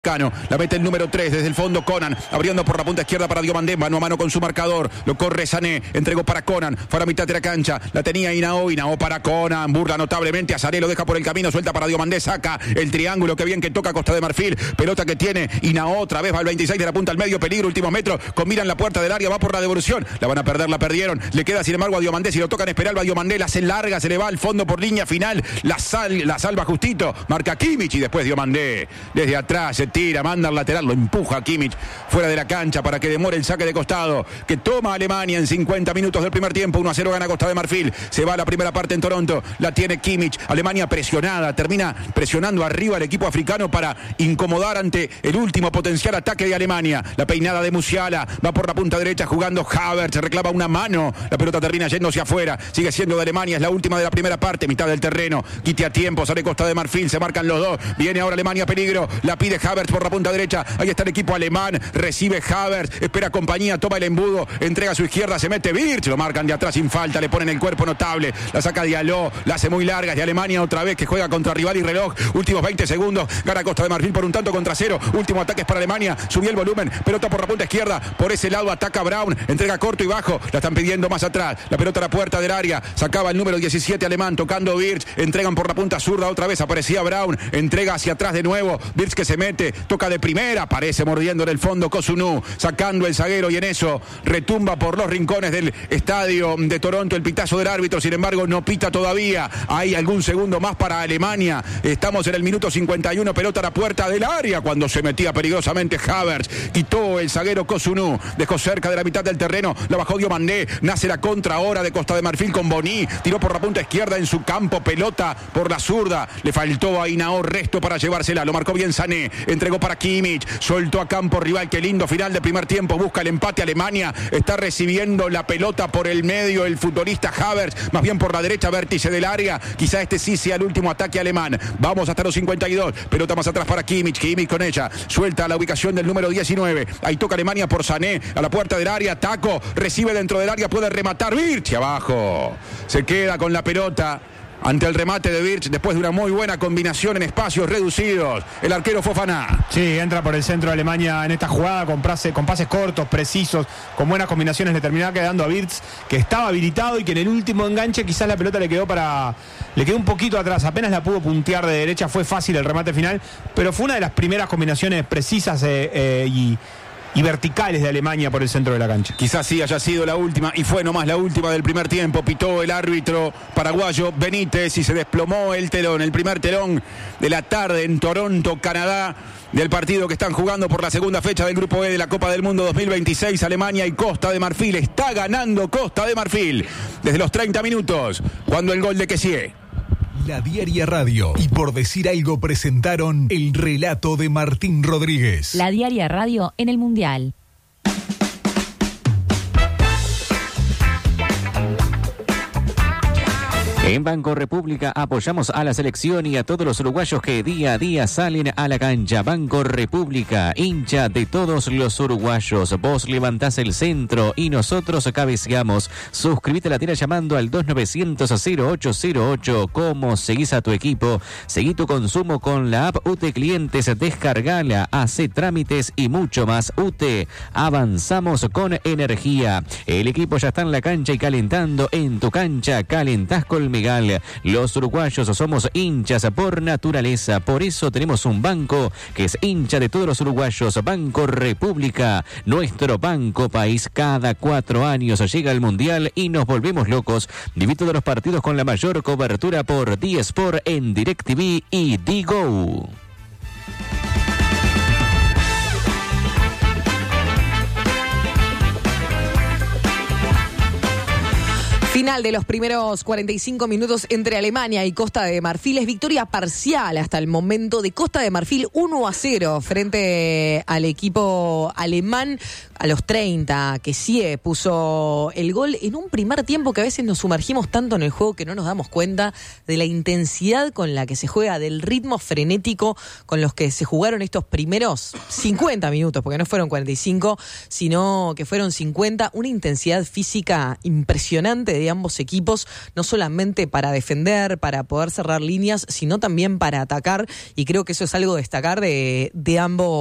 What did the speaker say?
Cano, la mete el número 3 desde el fondo. Conan abriendo por la punta izquierda para Diomandé, mano a mano con su marcador, lo corre Sané, entregó para Conan, para mitad de la cancha, la tenía Hinao para Conan, burla notablemente a Sané, lo deja por el camino, suelta para Diomandé, saca el triángulo, que bien que toca Costa de Marfil, pelota que tiene Hinao, otra vez va al 26 de la punta al medio, peligro, últimos metros, combina en la puerta del área, va por la devolución, la van a perder, la perdieron, le queda sin embargo a Diomandé, si lo tocan Esperalba, Diomandé la hace larga, se le va al fondo por línea final, la salva justito, marca Kimmich y después Diomandé, desde atrás se tira, manda al lateral, lo empuja a Kimmich fuera de la cancha para que demore el saque de costado que toma Alemania en 50 minutos del primer tiempo. 1-0 gana Costa de Marfil, se va a la primera parte en Toronto, la tiene Kimmich, Alemania presionada, termina presionando arriba al equipo africano para incomodar ante el último potencial ataque de Alemania. La peinada de Musiala, va por la punta derecha jugando Havertz, reclama una mano, la pelota termina yéndose afuera, sigue siendo de Alemania, es la última de la primera parte, mitad del terreno, quite a tiempo, sale Costa de Marfil, se marcan los dos, viene ahora Alemania, peligro, la pide Havertz por la punta derecha, ahí está el equipo alemán, recibe Havertz, espera compañía, toma el embudo, entrega a su izquierda, se mete Wirtz, lo marcan de atrás sin falta, le ponen el cuerpo notable, la saca Diallo, la hace muy larga, de Alemania otra vez que juega contra rival y reloj, últimos 20 segundos, gana Costa de Marfil por un tanto contra cero, último ataque es para Alemania, subió el volumen, pelota por la punta izquierda, por ese lado ataca Braun, entrega corto y bajo, la están pidiendo más atrás, la pelota a la puerta del área, sacaba el número 17 alemán, tocando Wirtz, entregan por la punta zurda otra vez, aparecía Braun, entrega hacia atrás de nuevo, Wirtz que se mete, toca de primera, aparece mordiendo en el fondo Kosunu, sacando el zaguero y en eso retumba por los rincones del estadio de Toronto el pitazo del árbitro, sin embargo no pita todavía, hay algún segundo más para Alemania, estamos en el minuto 51, pelota a la puerta del área cuando se metía peligrosamente Havertz, quitó el zaguero Kosunu, dejó cerca de la mitad del terreno, la bajó Diomandé, nace la contra ahora de Costa de Marfil con Boni, tiró por la punta izquierda en su campo, pelota por la zurda, le faltó a Hinao resto para llevársela, lo marcó bien Sané, entregó para Kimmich, soltó a campo rival, qué lindo final de primer tiempo, busca el empate Alemania, está recibiendo la pelota por el medio el futbolista Havertz, más bien por la derecha, vértice del área, quizá este sí sea el último ataque alemán, vamos hasta los 52, pelota más atrás para Kimmich con ella, suelta la ubicación del número 19, ahí toca Alemania por Sané, a la puerta del área, Taco, recibe dentro del área, puede rematar, Wirtz abajo, se queda con la pelota ante el remate de Wirtz después de una muy buena combinación en espacios reducidos, el arquero Fofana. Sí, entra por el centro de Alemania en esta jugada con pases cortos, precisos, con buenas combinaciones, le terminaba quedando a Wirtz, que estaba habilitado y que en el último enganche quizás la pelota le quedó un poquito atrás, apenas la pudo puntear de derecha, fue fácil el remate final, pero fue una de las primeras combinaciones precisas y verticales de Alemania por el centro de la cancha. Quizás sí haya sido la última, y fue nomás la última del primer tiempo. Pitó el árbitro paraguayo Benítez y se desplomó el telón, el primer telón de la tarde en Toronto, Canadá, del partido que están jugando por la segunda fecha del Grupo E de la Copa del Mundo 2026, Alemania y Costa de Marfil. Está ganando Costa de Marfil desde los 30 minutos, cuando el gol de Kessié. La Diaria Radio y Por Decir Algo presentaron el relato de Martín Rodríguez. La Diaria Radio en el Mundial. En Banco República apoyamos a la selección y a todos los uruguayos que día a día salen a la cancha. Banco República, hincha de todos los uruguayos. Vos levantás el centro y nosotros cabeceamos. Suscríbete a la tira llamando al 2900-0808. ¿Cómo seguís a tu equipo? Seguí tu consumo con la app UTE Clientes. Descargala, hace trámites y mucho más. UTE, avanzamos con energía. El equipo ya está en la cancha y calentando. En tu cancha calentás con Megal. Los uruguayos somos hinchas por naturaleza, por eso tenemos un banco que es hincha de todos los uruguayos. Banco República, nuestro banco país. Cada 4 años llega el Mundial y nos volvemos locos. Viví todos los partidos con la mayor cobertura por D-Sport en DirecTV y D-Go. Final de los primeros 45 minutos entre Alemania y Costa de Marfil. Es victoria parcial hasta el momento de Costa de Marfil, 1-0 frente al equipo alemán. A los 30, Kessié puso el gol en un primer tiempo que a veces nos sumergimos tanto en el juego que no nos damos cuenta de la intensidad con la que se juega, del ritmo frenético con los que se jugaron estos primeros 50 minutos, porque no fueron 45, sino que fueron 50, una intensidad física impresionante de ambos equipos, no solamente para defender, para poder cerrar líneas, sino también para atacar, y creo que eso es algo a destacar de ambos